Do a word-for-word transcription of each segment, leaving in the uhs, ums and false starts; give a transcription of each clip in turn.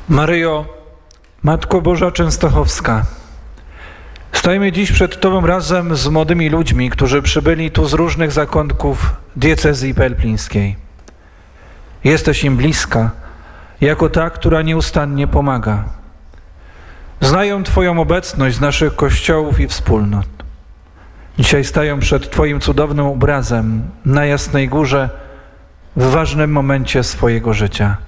Maryjo, Matko Boża Częstochowska, stoimy dziś przed Tobą razem z młodymi ludźmi, którzy przybyli tu z różnych zakątków diecezji pelplińskiej. Jesteś im bliska, jako ta, która nieustannie pomaga. Znają Twoją obecność z naszych kościołów i wspólnot. Dzisiaj stają przed Twoim cudownym obrazem na Jasnej Górze w ważnym momencie swojego życia.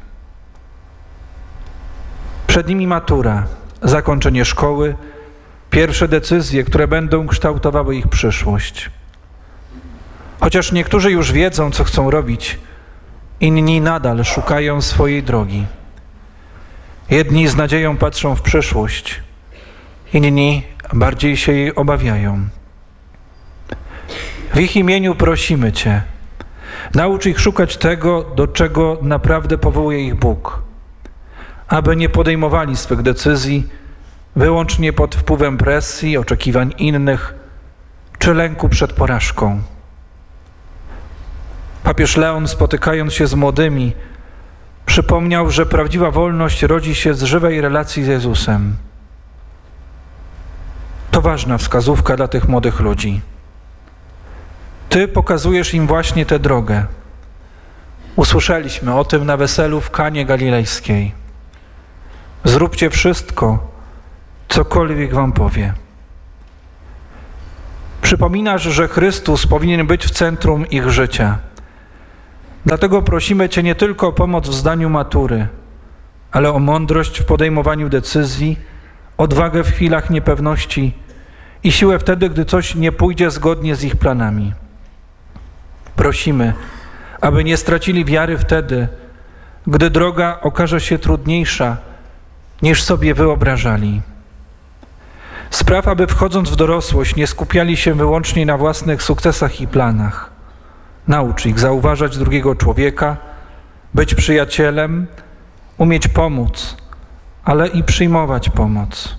Przed nimi matura, zakończenie szkoły, pierwsze decyzje, które będą kształtowały ich przyszłość. Chociaż niektórzy już wiedzą, co chcą robić, inni nadal szukają swojej drogi. Jedni z nadzieją patrzą w przyszłość, inni bardziej się jej obawiają. W ich imieniu prosimy Cię, naucz ich szukać tego, do czego naprawdę powołuje ich Bóg, aby nie podejmowali swych decyzji wyłącznie pod wpływem presji, oczekiwań innych czy lęku przed porażką. Papież Leon, spotykając się z młodymi, przypomniał, że prawdziwa wolność rodzi się z żywej relacji z Jezusem. To ważna wskazówka dla tych młodych ludzi. Ty pokazujesz im właśnie tę drogę. Usłyszeliśmy o tym na weselu w Kanie Galilejskiej. Zróbcie wszystko, cokolwiek wam powie. Przypominasz, że Chrystus powinien być w centrum ich życia. Dlatego prosimy Cię nie tylko o pomoc w zdaniu matury, ale o mądrość w podejmowaniu decyzji, odwagę w chwilach niepewności i siłę wtedy, gdy coś nie pójdzie zgodnie z ich planami. Prosimy, aby nie stracili wiary wtedy, gdy droga okaże się trudniejsza, niż sobie wyobrażali. Spraw, aby wchodząc w dorosłość nie skupiali się wyłącznie na własnych sukcesach i planach. Naucz ich zauważać drugiego człowieka, być przyjacielem, umieć pomóc, ale i przyjmować pomoc.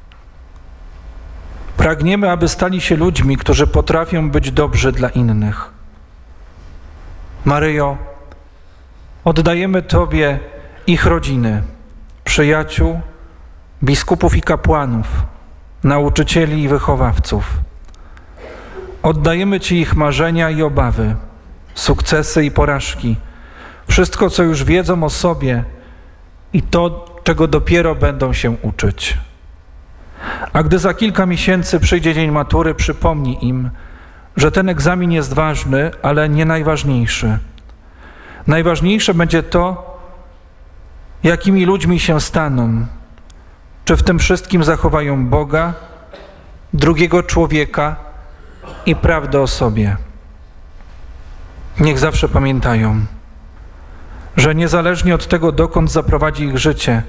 Pragniemy, aby stali się ludźmi, którzy potrafią być dobrzy dla innych. Maryjo, oddajemy Tobie ich rodziny, przyjaciół, biskupów i kapłanów, nauczycieli i wychowawców. Oddajemy Ci ich marzenia i obawy, sukcesy i porażki, wszystko, co już wiedzą o sobie i to, czego dopiero będą się uczyć. A gdy za kilka miesięcy przyjdzie dzień matury, przypomnij im, że ten egzamin jest ważny, ale nie najważniejszy. Najważniejsze będzie to, jakimi ludźmi się staną, czy w tym wszystkim zachowają Boga, drugiego człowieka i prawdę o sobie. Niech zawsze pamiętają, że niezależnie od tego, dokąd zaprowadzi ich życie,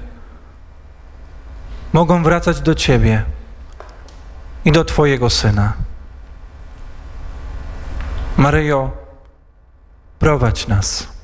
mogą wracać do Ciebie i do Twojego Syna. Maryjo, prowadź nas.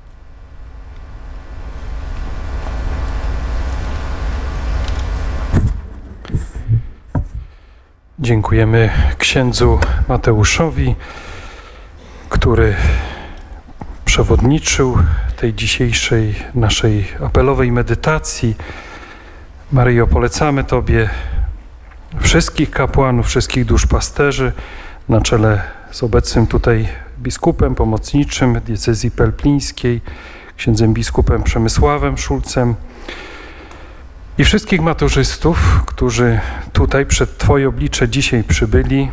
Dziękujemy księdzu Mateuszowi, który przewodniczył tej dzisiejszej naszej apelowej medytacji. Maryjo, polecamy Tobie wszystkich kapłanów, wszystkich duszpasterzy na czele z obecnym tutaj biskupem pomocniczym diecezji pelplińskiej, księdzem biskupem Przemysławem Szulcem i wszystkich maturzystów, którzy tutaj przed Twoje oblicze dzisiaj przybyli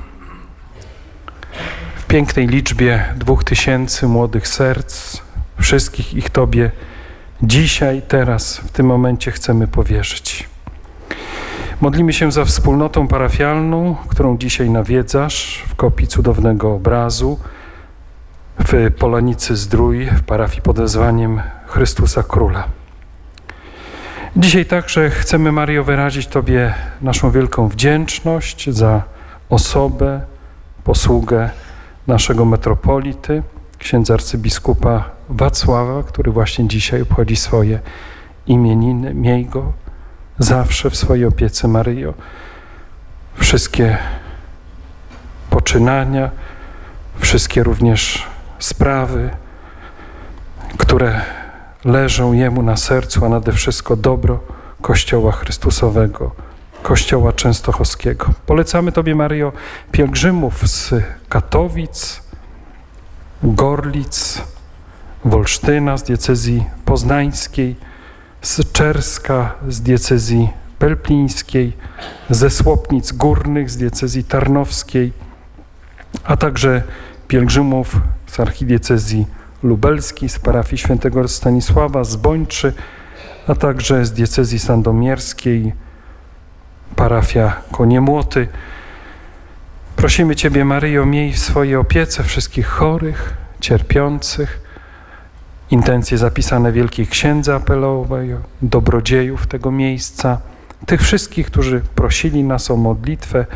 w pięknej liczbie dwóch tysięcy młodych serc. Wszystkich ich Tobie dzisiaj, teraz, w tym momencie chcemy powierzyć. Modlimy się za wspólnotą parafialną, którą dzisiaj nawiedzasz w kopii cudownego obrazu w Polanicy Zdrój, w parafii pod wezwaniem Chrystusa Króla. Dzisiaj także chcemy, Maryjo, wyrazić Tobie naszą wielką wdzięczność za osobę, posługę naszego metropolity, księdza arcybiskupa Wacława, który właśnie dzisiaj obchodzi swoje imieniny. Miej go zawsze w swojej opiece, Maryjo. Wszystkie poczynania, wszystkie również sprawy, które leżą Jemu na sercu, a nade wszystko dobro Kościoła Chrystusowego, Kościoła Częstochowskiego. Polecamy Tobie, Maryjo, pielgrzymów z Katowic, Gorlic, Wolsztyna z diecezji poznańskiej, z Czerska z diecezji pelplińskiej, ze Słopnic Górnych z diecezji tarnowskiej, a także pielgrzymów z archidiecezji lubelskiej, z parafii świętego Stanisława, z Bończy, a także z diecezji sandomierskiej, parafia Koniemłoty. Prosimy Ciebie, Maryjo, miej w swojej opiece wszystkich chorych, cierpiących, intencje zapisane w Wielkiej Księdze Apelowej, dobrodziejów tego miejsca, tych wszystkich, którzy prosili nas o modlitwę,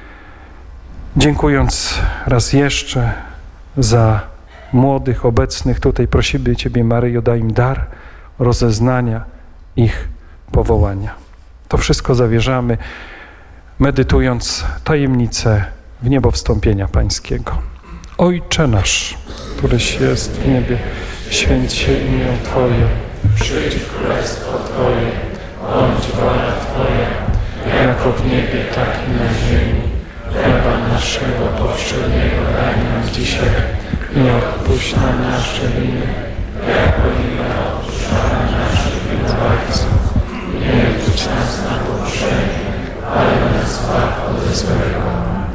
dziękując raz jeszcze za młodych, obecnych tutaj, prosimy Ciebie, Maryjo, daj im dar rozeznania ich powołania. To wszystko zawierzamy, medytując tajemnicę w niebo wstąpienia Pańskiego. Ojcze nasz, któryś jest w niebie, święć się imię Twoje, przyjdź królestwo Twoje, bądź wola Twoja, jako w niebie, tak i na ziemi. Chleba naszego powszedniego daj nam dzisiaj i odpuść nam nasze winy, jako i my odpuszczamy naszym winowajcom. Nie wódź nas na pokuszenie, ale nas zbaw ode złego.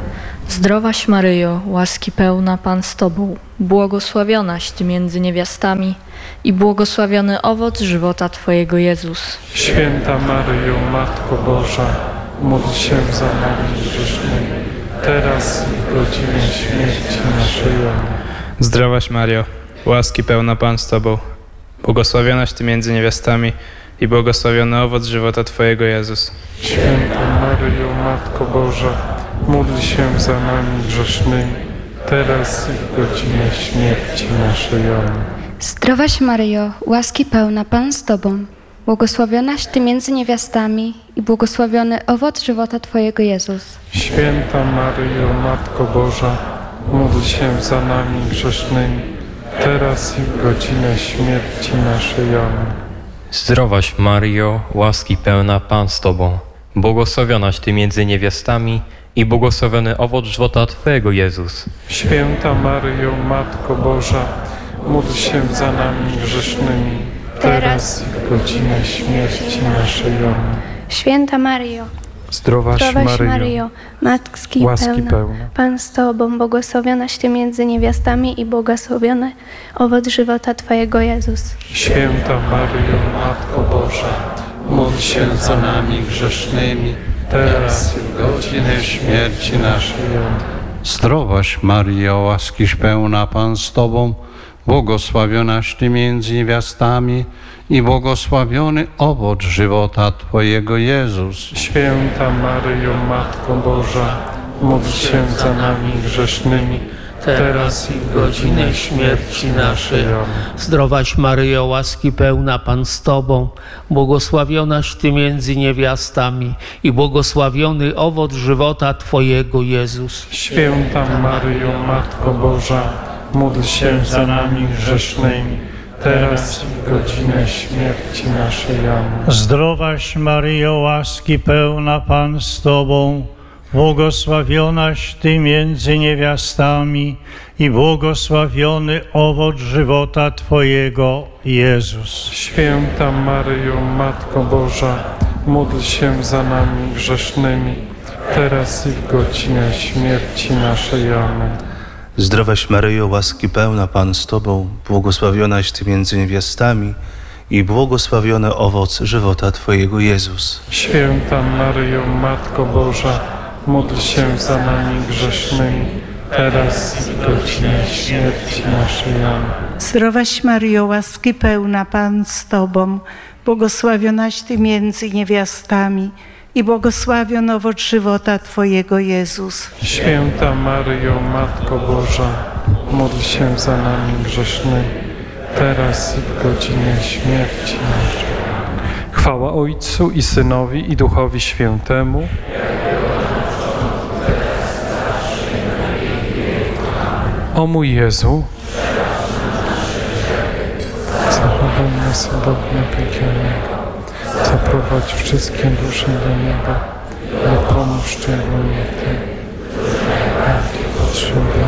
Zdrowaś Maryjo, łaski pełna Pan z Tobą, błogosławionaś Ty między niewiastami i błogosławiony owoc żywota Twojego Jezus. Święta Maryjo, Matko Boża, módl się za nami grzesznymi, teraz i w godzinę śmierci naszej. Amen. Zdrowaś Mario, łaski pełna Pan z Tobą, błogosławionaś Ty między niewiastami i błogosławiony owoc żywota Twojego Jezus. Święta Maryjo, Matko Boża, módl się za nami grzesznymi, teraz i w godzinę śmierci naszej. Amen. Zdrowaś Maryjo, łaski pełna Pan z Tobą, błogosławionaś Ty między niewiastami i błogosławiony owoc żywota Twojego Jezus. Święta Maryjo, Matko Boża, módl się za nami grzesznymi, teraz i w godzinę śmierci naszej. Amen. Zdrowaś Maryjo, łaski pełna Pan z Tobą, błogosławionaś Ty między niewiastami i błogosławiony owoc żywota Twojego Jezus. Święta Maryjo, Matko Boża, módl się za nami grzesznymi, teraz i w godzinę śmierci naszej. Amen. Święta Maryjo, Zdrowaś, zdrowaś Maryjo, Maryjo, Matki łaski pełna, pełna, Pan z Tobą, błogosławionaś Ty między niewiastami i błogosławiony owoc żywota Twojego Jezus. Święta Maryjo, Matko Boża, módl się za nami grzesznymi, teraz i w godzinę śmierci naszej. Amen. Zdrowaś Maryjo, łaskiś pełna Pan z Tobą, błogosławionaś Ty między niewiastami i błogosławiony owoc żywota Twojego Jezus. Święta Maryjo, Matko Boża, módl się za nami grzesznymi, teraz i w godzinę śmierci naszej. Amen. Zdrowaś Maryjo, łaski pełna Pan z Tobą, błogosławionaś Ty między niewiastami i błogosławiony owoc żywota Twojego Jezus. Święta Maryjo, Matko Boża, módl się za nami grzesznymi, teraz i w godzinę śmierci naszej. Amen. Zdrowaś Maryjo, łaski pełna Pan z Tobą, błogosławionaś Ty między niewiastami i błogosławiony owoc żywota Twojego Jezus. Święta Maryjo, Matko Boża, módl się za nami grzesznymi, teraz i w godzinę śmierci naszej. Amen. Zdrowaś Maryjo, łaski pełna Pan z Tobą, błogosławionaś Ty między niewiastami i błogosławiony owoc żywota Twojego Jezus. Święta Maryjo, Matko Boża, módl się za nami grzesznymi, teraz i w godzinę śmierci naszej. Amen. Zdrowaś Maryjo, łaski pełna Pan z Tobą, błogosławionaś Ty między niewiastami i błogosławiony owoc żywota Twojego Jezus. Święta Maryjo, Matko Boża, módl się za nami grzesznymi, teraz i w godzinę śmierci naszej. Chwała Ojcu i Synowi i Duchowi Świętemu. O mój Jezu, Zachowaj nas od ognia piekielnego. Zaprowadź wszystkie dusze do nieba i pomóż szczególnie tym, którzy potrzebują.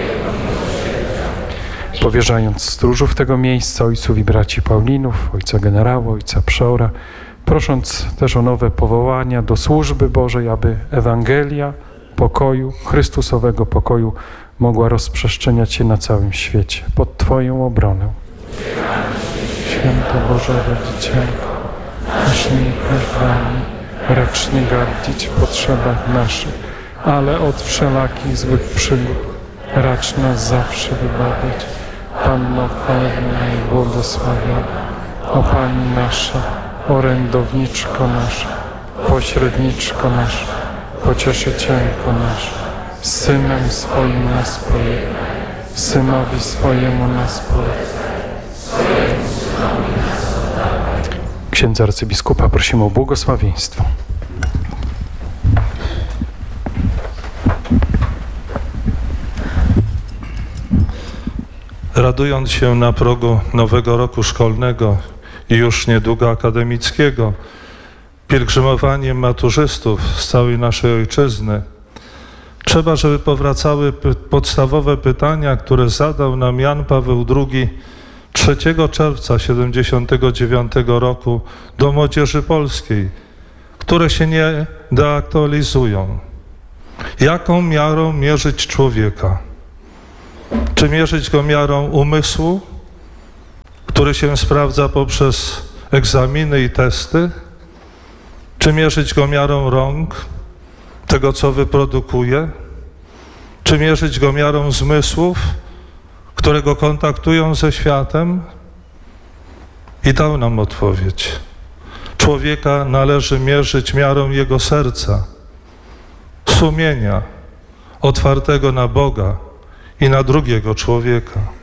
Powierzając stróżów tego miejsca ojców i braci Paulinów, ojca generała, ojca przeora, prosząc też o nowe powołania do służby Bożej, aby Ewangelia pokoju, Chrystusowego pokoju mogła rozprzestrzeniać się na całym świecie pod Twoją obronę. Święto Boże Rodzicielko, naszymi prośbami racz nie gardzić w potrzebach naszych, ale od wszelakich złych przygód racz nas zawsze wybawiać. Panno chwalebna i błogosławiona, o Pani nasza, orędowniczko nasza, pośredniczko nasza, pocieszycielko nasza, Synem swoim nas pojednaj, Synowi swojemu nas pojednaj. Księdza arcybiskupa prosimy o błogosławieństwo. Radując się na progu nowego roku szkolnego i już niedługo akademickiego, pielgrzymowaniem maturzystów z całej naszej ojczyzny, trzeba, żeby powracały py- podstawowe pytania, które zadał nam Jan Paweł drugi trzeciego czerwca tysiąc dziewięćset siedemdziesiątego dziewiątego roku do młodzieży polskiej, które się nie deaktualizują. Jaką miarą mierzyć człowieka? Czy mierzyć go miarą umysłu, który się sprawdza poprzez egzaminy i testy? Czy mierzyć go miarą rąk, tego co wyprodukuje? Czy mierzyć go miarą zmysłów, które go kontaktują ze światem? I dał nam odpowiedź. Człowieka należy mierzyć miarą jego serca, sumienia, otwartego na Boga i na drugiego człowieka.